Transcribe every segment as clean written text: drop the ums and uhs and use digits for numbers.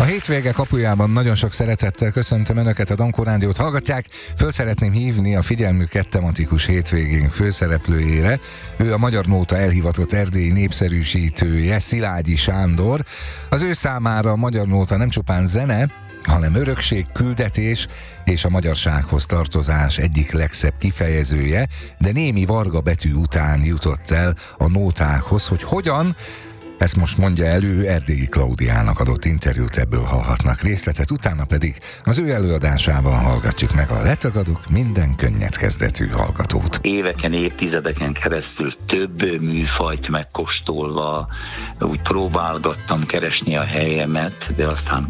hétvége kapujában nagyon sok szeretettel köszöntöm Önöket, a Dankó Rádiót hallgatják. Föl szeretném hívni a figyelmüket tematikus hétvégén főszereplőjére. Ő a Magyar Nóta elhivatott erdélyi népszerűsítője, Szilágyi Sándor. Az ő számára a Magyar Nóta nem csupán zene, hanem örökség, küldetés és a magyarsághoz tartozás egyik legszebb kifejezője, de némi varga betű után jutott el a nótákhoz, hogy hogyan. Ezt most mondja elő, Erdélyi Klaudiának adott interjút, ebből hallhatnak részletet, utána pedig az ő előadásában hallgatjuk meg a Letagadok minden könnyed kezdetű hallgatót. Éveken, évtizedeken keresztül több műfajt megkóstolva úgy próbálgattam keresni a helyemet, de aztán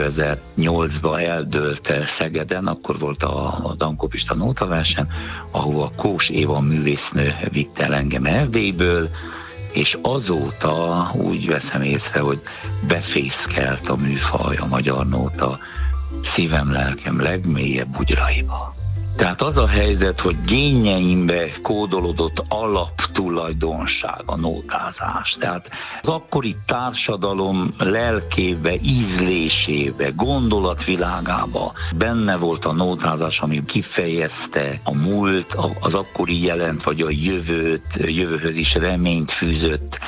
2008-ban eldőlt el Szegeden, akkor volt a Dankó Pista nótaverseny, ahol a Kós Éva művésznő vitt el engem Erdélyből, és azóta úgy veszem észre, hogy befészkelt a műfaj, a magyar nóta szívem, lelkem legmélyebb bugyraiba. Tehát az a helyzet, hogy génjeimbe kódolódott alaptulajdonság a nótázás. Tehát az akkori társadalom lelkébe, ízlésébe, gondolatvilágába benne volt a nótázás, ami kifejezte a múlt, az akkori jelent, vagy a jövőhöz is reményt fűzött.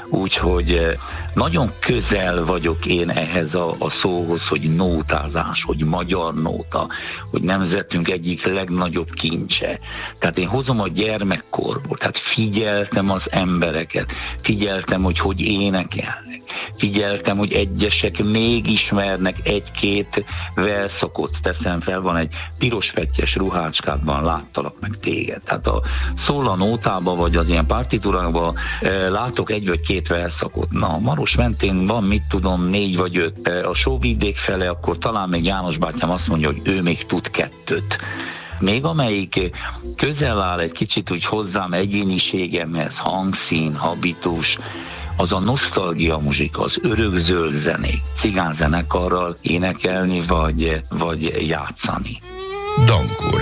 Úgyhogy nagyon közel vagyok én ehhez a szóhoz, hogy nótázás, hogy magyar nóta, hogy nemzetünk egyik legnagyobb kincse. Tehát én hozom a gyermekkorból, tehát figyeltem az embereket, figyeltem, hogy énekelnek, figyeltem, hogy egyesek még ismernek egy-két verszakot, teszem fel, van egy piros-fettyes ruhácskádban láttalak meg téged. Tehát a szól a nótában, vagy az ilyen partitúrákban látok egy vagy két verszakot. Na, Maros mentén van, mit tudom, 4 vagy 5. A Sóvidék fele, akkor talán még János bátyám azt mondja, hogy ő még tud 2. Még amelyik közel áll egy kicsit úgy hozzám egyéniségemhez, hangszín, habitus, az a nosztalgia muzsika, az örökzöld zenék, cigánzenekarral énekelni vagy játszani. Dankó